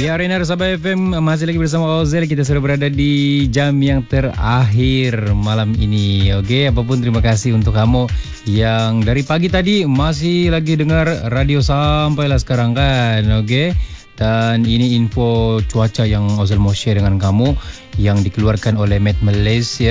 Ya, Renar Sabah FM masih lagi bersama Ozel. Kita sudah berada di jam yang terakhir malam ini. Oke, apapun terima kasih untuk kamu yang dari pagi tadi masih lagi dengar radio sampailah sekarang kan. Oke. Dan ini info cuaca yang Ozel mau share dengan kamu yang dikeluarkan oleh Met Malaysia.